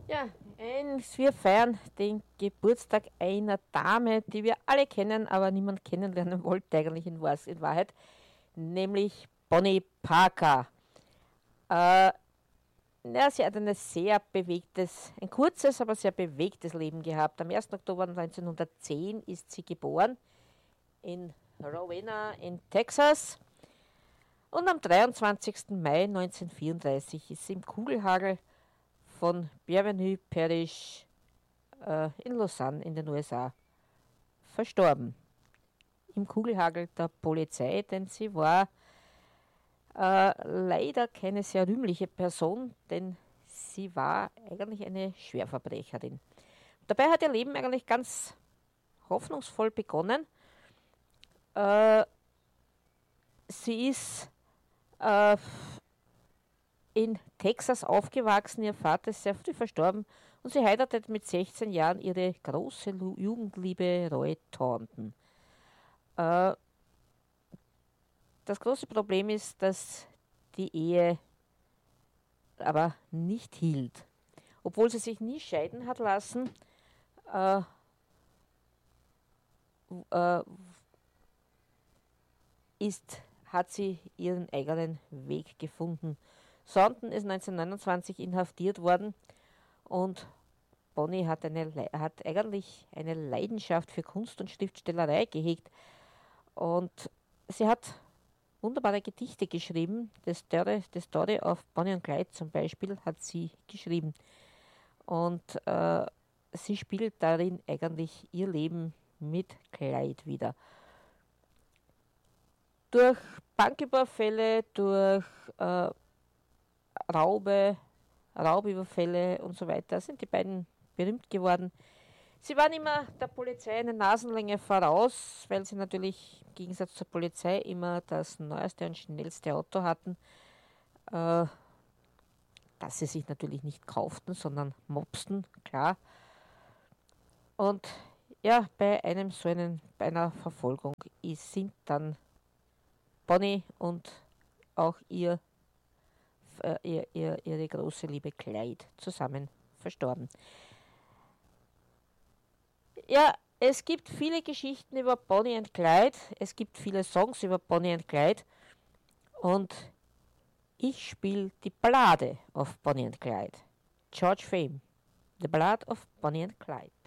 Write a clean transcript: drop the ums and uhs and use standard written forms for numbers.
Ja, wir feiern den Geburtstag einer Dame, die wir alle kennen, aber niemand kennenlernen wollte eigentlich in Wahrheit, nämlich Bonnie Parker. Äh, ja, sie hat ein kurzes, aber sehr bewegtes Leben gehabt. Am 1. Oktober 1910 ist sie geboren in Rowena in Texas und am 23. Mai 1934 ist sie im Kugelhagel von Bienvenue Parish in Lausanne in den USA verstorben. Im Kugelhagel der Polizei, denn sie war leider keine sehr rühmliche Person, denn sie war eigentlich eine Schwerverbrecherin. Dabei hat ihr Leben eigentlich ganz hoffnungsvoll begonnen. Äh, sie ist äh, in Texas aufgewachsen, ihr Vater ist sehr früh verstorben und sie heiratet mit 16 Jahren ihre große Jugendliebe Roy Thornton. Äh, das große Problem ist, dass die Ehe aber nicht hielt. Obwohl sie sich nie scheiden hat lassen, äh, äh, hat sie ihren eigenen Weg gefunden. Thornton ist 1929 inhaftiert worden und Bonnie hat eigentlich eine Leidenschaft für Kunst und Schriftstellerei gehegt und sie hat wunderbare Gedichte geschrieben. The Story of Bonnie und Clyde zum Beispiel hat sie geschrieben. Und sie spielt darin eigentlich ihr Leben mit Clyde wieder. Durch Banküberfälle, durch Raubüberfälle und so weiter sind die beiden berühmt geworden. Sie waren immer der Polizei eine Nasenlänge voraus, weil sie natürlich im Gegensatz zur Polizei immer das neueste und schnellste Auto hatten, das sie sich natürlich nicht kauften, sondern mopsten, klar. Und ja, bei einer Verfolgung sind dann Bonnie und auch ihre große Liebe Clyde zusammen verstorben. Ja, es gibt viele Geschichten über Bonnie und Clyde, es gibt viele Songs über Bonnie und Clyde und ich spiele die Ballade of Bonnie and Clyde. George Fame, The Ballad of Bonnie and Clyde.